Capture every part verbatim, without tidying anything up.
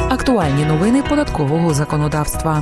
Актуальні новини податкового законодавства.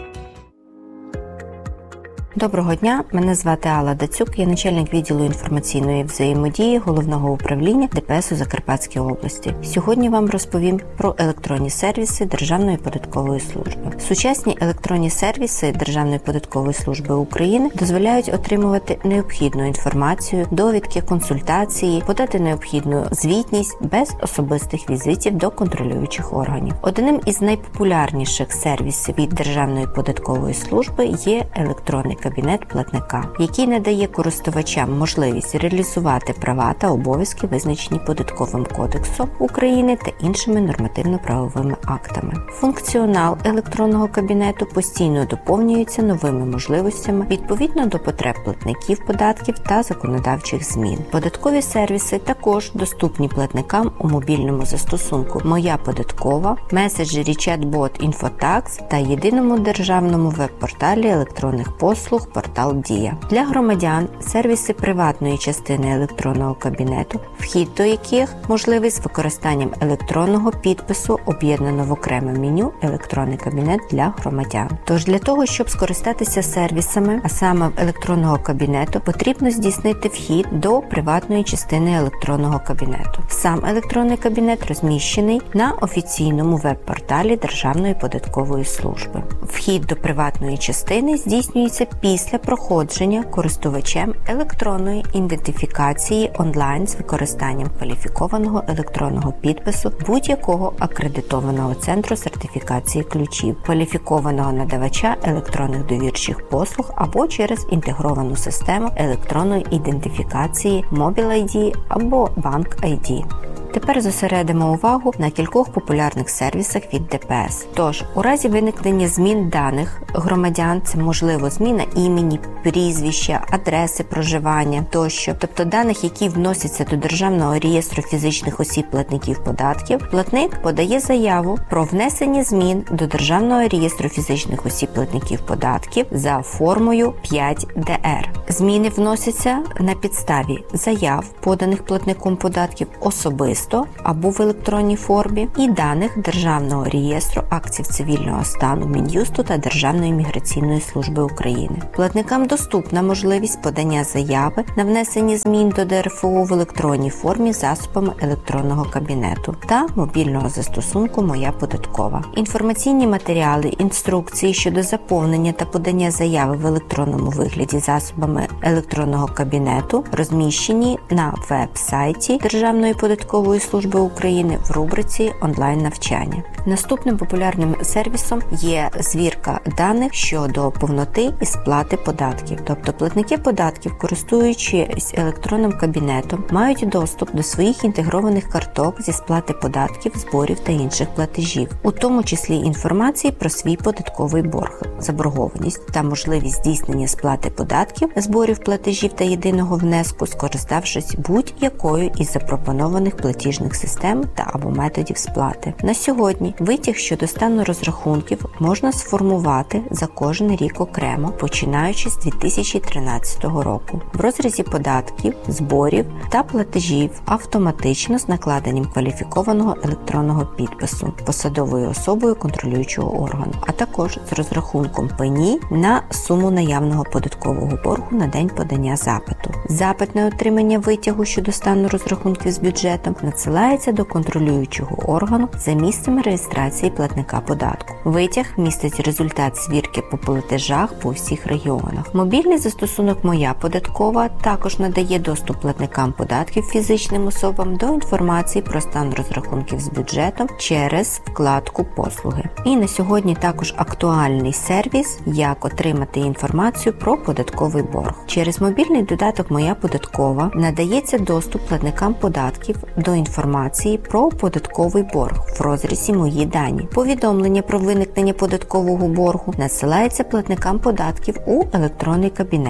Доброго дня, мене звати Алла Дацюк, я начальник відділу інформаційної взаємодії Головного управління Д П С у Закарпатській області. Сьогодні вам розповім про електронні сервіси Державної податкової служби. Сучасні електронні сервіси Державної податкової служби України дозволяють отримувати необхідну інформацію, довідки, консультації, подати необхідну звітність без особистих візитів до контролюючих органів. Одним із найпопулярніших сервісів від Державної податкової служби є електронний кабінет платника, який надає користувачам можливість реалізувати права та обов'язки, визначені Податковим кодексом України та іншими нормативно-правовими актами. Функціонал електронного кабінету постійно доповнюється новими можливостями відповідно до потреб платників податків та законодавчих змін. Податкові сервіси також доступні платникам у мобільному застосунку «Моя податкова», меседжері чат-бот «Інфотакс» та єдиному державному веб-порталі електронних послуг «Портал Дія». Для громадян сервіси приватної частини електронного кабінету, вхід до яких можливий з використанням електронного підпису, об'єднано в окреме меню «Електронний кабінет для громадян». Тож для того, щоб скористатися сервісами, а саме електронного кабінету, потрібно здійснити вхід до приватної частини електронного кабінету. Сам електронний кабінет розміщений на офіційному веб-порталі Державної податкової служби. Вхід до приватної частини здійснюється після проходження користувачем електронної ідентифікації онлайн з використанням кваліфікованого електронного підпису будь-якого акредитованого центру сертифікації ключів, кваліфікованого надавача електронних довірчих послуг або через інтегровану систему електронної ідентифікації Mobile-ай ді або Bank-ай ді. Тепер зосередимо увагу на кількох популярних сервісах від Д П С. Тож, у разі виникнення змін даних громадян, це можливо зміна імені, прізвища, адреси проживання тощо, тобто даних, які вносяться до Державного реєстру фізичних осіб платників податків, платник подає заяву про внесення змін до Державного реєстру фізичних осіб платників податків за формою п'ять Д Р. Зміни вносяться на підставі заяв, поданих платником податків особисто або в електронній формі, і даних Державного реєстру актів цивільного стану Мін'юсту та Державної міграційної служби України. Платникам доступна можливість подання заяви на внесення змін до Д Р Ф О в електронній формі засобами електронного кабінету та мобільного застосунку «Моя податкова». Інформаційні матеріали, інструкції щодо заповнення та подання заяви в електронному вигляді засобами електронного кабінету розміщені на веб-сайті Державної податкової служби України в рубриці «Онлайн-навчання». Наступним популярним сервісом є звірка даних щодо повноти і сплати податків. Тобто платники податків, користуючись електронним кабінетом, мають доступ до своїх інтегрованих карток зі сплати податків, зборів та інших платежів, у тому числі інформації про свій податковий борг, заборгованість та можливість здійснення сплати податків, зборів, платежів та єдиного внеску, скориставшись будь-якою із запропонованих платіжних систем та або методів сплати. На сьогодні витяг щодо стану розрахунків можна сформувати за кожен рік окремо, починаючи з дві тисячі тринадцятого року. В розрізі податків, зборів та платежів автоматично з накладенням кваліфікованого електронного підпису посадовою особою контролюючого органу, а також з розрахунком пені на суму наявного податкового боргу на день подання запиту. Запит на отримання витягу щодо стану розрахунків з бюджетом надсилається до контролюючого органу за місцем реєстрації платника податку. Витяг містить результат звірки по платежах по всіх регіонах. Мобільний застосунок «Моя податкова» також надає доступ платникам податків фізичним особам до інформації про стан розрахунків з бюджетом через вкладку «Послуги». І на сьогодні також актуальний сервіс, як отримати інформацію про податковий борг. Через мобільний додаток «Моя податкова» надається доступ платникам податків до інформації про податковий борг в розрізі «Мої дані». Повідомлення про виникнення податкового боргу надсилається платникам податків у електронний кабінет.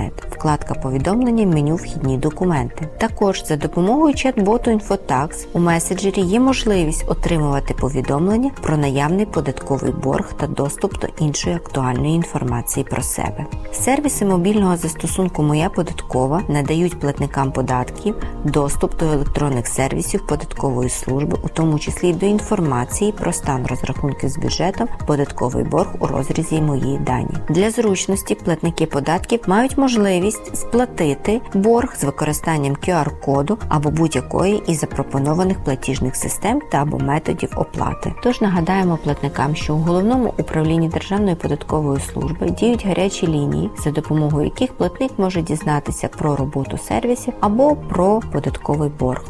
закладка повідомлення меню «Вхідні документи». Також за допомогою чат-боту InfoTax у меседжері є можливість отримувати повідомлення про наявний податковий борг та доступ до іншої актуальної інформації про себе. Сервіси мобільного застосунку «Моя податкова» надають платникам податків доступ до електронних сервісів податкової служби, у тому числі й до інформації про стан розрахунків з бюджетом, податковий борг у розрізі «Мої дані». Для зручності платники податків мають можливість сплатити борг з використанням кю ар-коду або будь-якої із запропонованих платіжних систем та або методів оплати. Тож нагадаємо платникам, що у Головному управлінні Державної податкової служби діють гарячі лінії, за допомогою яких платник може дізнатися про роботу сервісів або про податковий борг.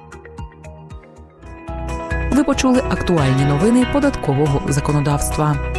Ви почули актуальні новини податкового законодавства.